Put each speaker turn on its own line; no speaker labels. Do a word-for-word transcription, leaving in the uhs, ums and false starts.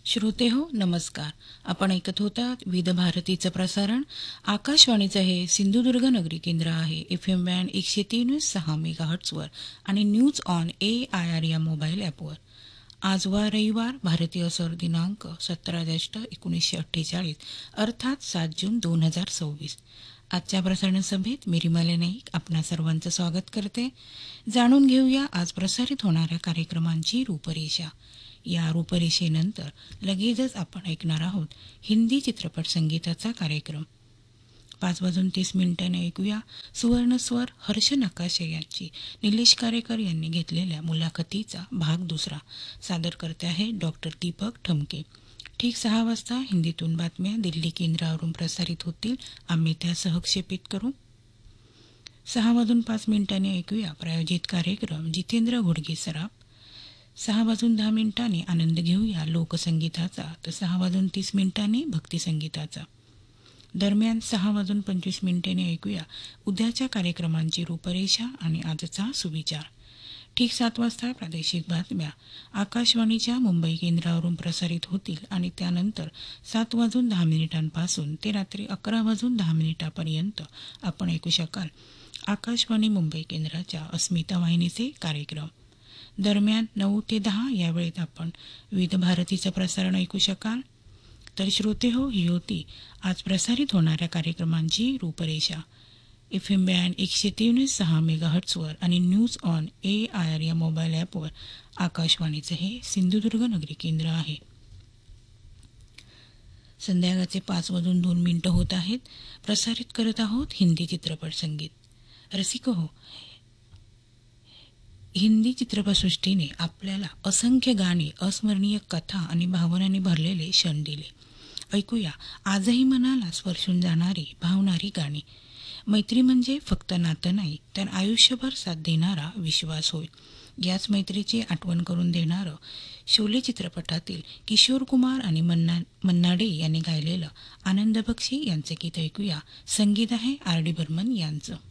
श्रोते हो नमस्कार. आपण ऐकत होता विविध भारतीचं प्रसारण. आकाशवाणीचं हे सिंधुदुर्ग नगरी केंद्र आहे. एफ एम बँड एकशे तीन सहा मेगा हर्ट्सवर आणि news on A I R या मोबाईल ॲपवर. आज वा रविवार, भारतीय सौर दिनांक सतरा ज्येष्ठ एकोणीसशे अठ्ठेचाळीस अर्थात सात जून दोन हजार सव्वीस. आजच्या प्रसारण सभेत मी रिमाला नाईक आपणा सर्वांचं स्वागत करते. जाणून घेऊया आज प्रसारित होणाऱ्या कार्यक्रमांची रूपरेषा. या रूपरेषेनंतर लगेचच आपण ऐकणार आहोत हिंदी चित्रपट संगीताचा कार्यक्रम. पाच वाजून तीस मिनिटांनी ऐकूया सुवर्णस्वर हर्ष नकाशे यांची निलेश कारेकर यांनी घेतलेल्या मुलाखतीचा भाग दुसरा. सादर करते आहे डॉक्टर दीपक ठमके. ठीक सहा वाजता हिंदीतून बातम्या दिल्ली केंद्रावरून प्रसारित होतील. आम्ही त्या सहक्षेपित करू. सहा वाजून पाच मिनिटांनी ऐकूया प्रायोजित कार्यक्रम जितेंद्र घोडगे सराफ. सहा वाजून दहा मिनिटांनी आनंद घेऊया लोकसंगीताचा, तर सहा वाजून तीस मिनिटांनी भक्तिसंगीताचा. दरम्यान सहा वाजून पंचवीस मिनिटांनी ऐकूया उद्याच्या कार्यक्रमांची रूपरेषा आणि आजचा सुविचार. ठीक सात वाजता प्रादेशिक बातम्या आकाशवाणीच्या मुंबई केंद्रावरून प्रसारित होतील आणि त्यानंतर सात वाजून दहा मिनिटांपासून ते रात्री अकरा वाजून दहा मिनिटांपर्यंत आपण ऐकू शकाल आकाशवाणी मुंबई केंद्राच्या अस्मिता वाहिनीचे कार्यक्रम. दरम्यान नऊ ते दहा या वेळेत आपण विविध भारतीचं प्रसारण ऐकू शकाल. तर श्रोते हो, ही होती आज प्रसारित होणाऱ्या कार्यक्रमांची रूपरेषा. एफ एम बँड एकशे तीन सहा मेगा हर्ट्सवर आणि news on A I R या मोबाईल ॲपवर आकाशवाणीचं हे सिंधुदुर्ग नगरी केंद्र आहे. संध्याकाळचे पाच वाजून दोन मिनिटं होत आहेत. प्रसारित करत आहोत हिंदी चित्रपट संगीत. रसिक हो, हिंदी चित्रपटसृष्टीने आपल्याला असंख्य गाणी, अस्मरणीय कथा आणि भावनांनी भरलेले क्षण दिले. ऐकूया आजही मनाला स्पर्शून जाणारी भावणारी गाणी. मैत्री म्हणजे फक्त नातं नाही, तर आयुष्यभर साथ देणारा विश्वास होय. याच मैत्रीची आठवण करून देणारं शोले चित्रपटातील किशोर कुमार आणि मन्ना मन्ना डे यांनी गायलेलं आनंद बक्षी यांचे गीत ऐकूया. संगीत आहे आर डी बर्मन यांचं.